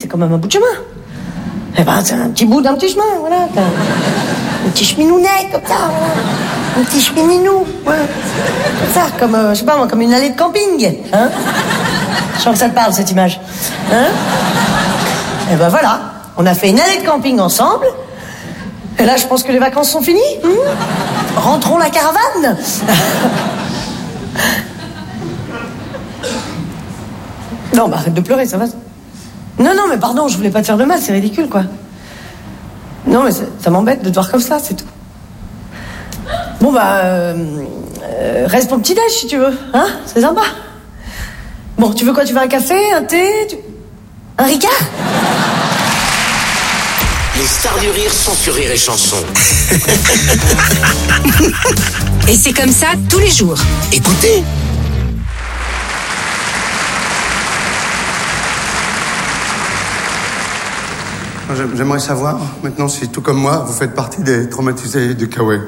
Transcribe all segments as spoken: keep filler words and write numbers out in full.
c'est quand même un bout de chemin. Eh ben, c'est un petit bout d'un petit chemin, voilà. T'as un petit cheminounet, comme ça, voilà. Un petit chemininou, voilà. Comme ça, comme, euh, je sais pas moi, comme une allée de camping, hein. Je sens que ça te parle, cette image. Hein? Eh ben voilà, on a fait une allée de camping ensemble. Et là, je pense que les vacances sont finies. Hein? Rentrons la caravane. Non, bah arrête de pleurer, ça va. Non, non, mais pardon, je voulais pas te faire de mal, c'est ridicule, quoi. Non, mais ça, ça m'embête de te voir comme ça, c'est tout. Bon, bah, euh, euh, reste pour le petit-déj, si tu veux, hein? C'est sympa. Bon, tu veux quoi? Tu veux un café, un thé, tu... un Ricard? Les stars du rire sont sur Rire et Chanson. Et c'est comme ça tous les jours. Écoutez. J'aimerais savoir, maintenant, si tout comme moi, vous faites partie des traumatisés du Kawaii.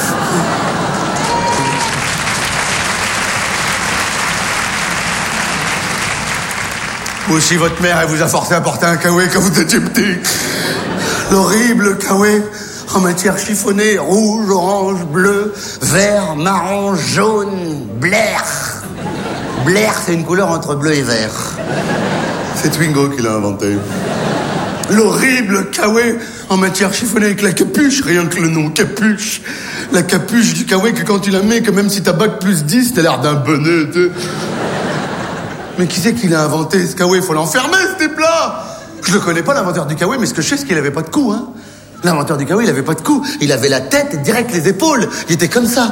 Ou aussi votre mère, elle vous a forcé à porter un Kawaii quand vous étiez petit. L'horrible Kawaii en matière chiffonnée, rouge, orange, bleu, vert, marron, jaune, blair. Blair, c'est une couleur entre bleu et vert. C'est Twingo qui l'a inventé. L'horrible Kawaii en matière chiffonnée avec la capuche, rien que le nom, capuche. La capuche du Kawaii que quand tu la mets, que même si t'as bac plus dix, t'as l'air d'un bonnet, tu sais. Mais qui c'est qui l'a inventé, ce Kawaii? Faut l'enfermer, ce type-là. Je le connais pas, l'inventeur du Kawaii, mais ce que je sais, c'est qu'il avait pas de cou, hein. L'inventeur du Kawaii, il avait pas de cou. Il avait la tête et direct les épaules. Il était comme ça.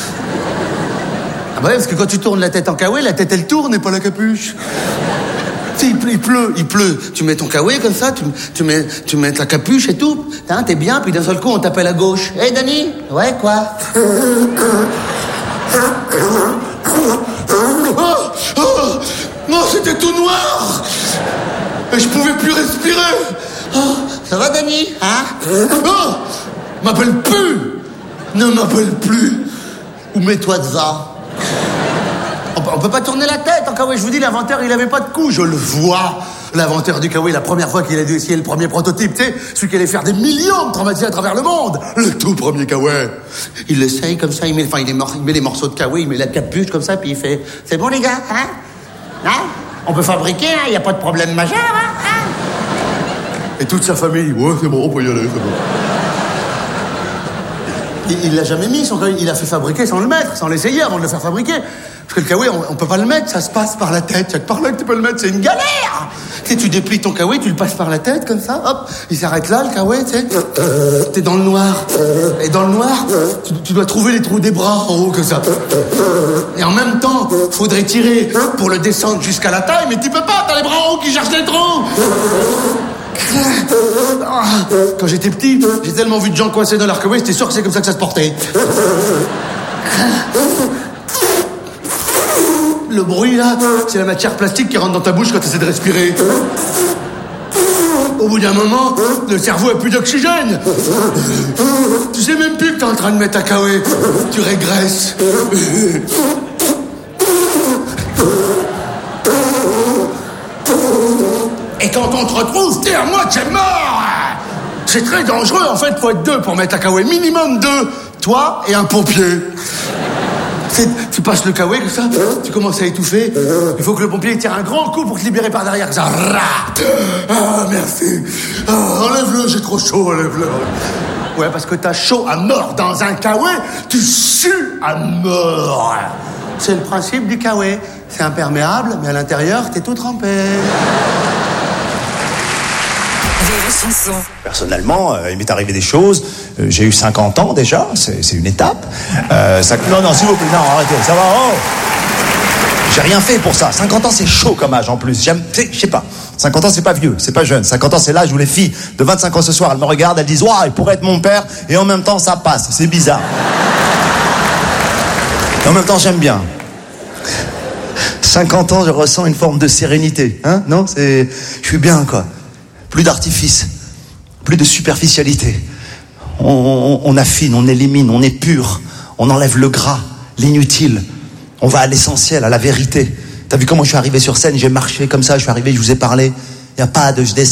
Ah bah ouais, parce que quand tu tournes la tête en Kawaii, la tête, elle tourne et pas la capuche. Tu sais, il pleut, il pleut, il pleut. Tu mets ton Kawaii comme ça, tu, tu, mets, tu mets ta capuche et tout. Hein, t'es bien, puis d'un seul coup, on t'appelle à gauche. Hé, hey, Dani? Ouais, quoi? Oh, oh, non, c'était tout noir. Et je pouvais plus respirer. Oh, ça va, Dani? Hein? Oh, m'appelle plus. Ne m'appelle plus. Ou mets-toi devant. On peut pas tourner la tête en Kawaii. Je vous dis, l'inventeur, il avait pas de cou. Je le vois. L'inventeur du Kawaii, la première fois qu'il a dû essayer le premier prototype, tu sais, celui qui allait faire des millions de traumatisés à travers le monde. Le tout premier Kawaii. Il l'essaye comme ça, il met, enfin, il, mor- il met les morceaux de Kawaii, il met la capuche comme ça, puis il fait, c'est bon les gars, hein? Hein? On peut fabriquer, hein? Y a pas de problème majeur, hein? Hein? Et toute sa famille, ouais, c'est bon, on peut y aller, c'est bon. Il, il l'a jamais mis, son Kawaii. Il l'a fait fabriquer sans le mettre, sans l'essayer avant de le faire fabriquer. Parce que le Kawaii, on, on peut pas le mettre, ça se passe par la tête. Y'a que par là que tu peux le mettre, c'est une galère. Tu sais, tu déplies ton Kawaii, tu le passes par la tête, comme ça, hop, il s'arrête là, le Kawaii, tu sais. T'es dans le noir. Et dans le noir, tu, tu dois trouver les trous des bras en haut, comme ça. Et en même temps, faudrait tirer pour le descendre jusqu'à la taille, mais tu peux pas, t'as les bras en haut qui cherchent les trous. Quand j'étais petit, j'ai tellement vu de gens coincés dans leur Kawaii, j'étais sûr que c'est comme ça que ça se portait. Le bruit, là, c'est la matière plastique qui rentre dans ta bouche quand tu essaies de respirer. Au bout d'un moment, le cerveau a plus d'oxygène. Tu sais même plus que t'es en train de mettre un Kawaii. Tu régresses. Et quand on te retrouve, t'es à moitié mort. C'est très dangereux, en fait, faut être deux pour mettre un Kawaii. Minimum deux. Toi et un pompier. C'est, tu passes le Kawaii comme ça, tu commences à étouffer. Il faut que le pompier tire un grand coup pour te libérer par derrière. Ça, ah, merci. Ah, enlève-le, j'ai trop chaud, enlève-le. Ouais, parce que t'as chaud à mort dans un Kawaii, tu sues à mort. C'est le principe du Kawaii. C'est imperméable, mais à l'intérieur, t'es tout trempé. Personnellement, euh, il m'est arrivé des choses. Euh, j'ai eu cinquante ans déjà, c'est, c'est une étape. Euh, ça... Non, non, s'il vous plaît, non, arrêtez, ça va. Oh, j'ai rien fait pour ça. cinquante ans, c'est chaud comme âge en plus. J'aime, je sais pas. cinquante ans, c'est pas vieux, c'est pas jeune. cinquante ans, c'est l'âge où les filles de vingt-cinq ans ce soir, elles me regardent, elles disent, waouh, il pourrait être mon père, et en même temps, ça passe. C'est bizarre. Et en même temps, j'aime bien. cinquante ans, je ressens une forme de sérénité, hein, non? C'est, je suis bien, quoi. Plus d'artifice, plus de superficialité. On, on, on affine, on élimine, on épure, on enlève le gras, l'inutile. On va à l'essentiel, à la vérité. T'as vu comment je suis arrivé sur scène? J'ai marché comme ça, je suis arrivé, je vous ai parlé. Il n'y a pas de je descends.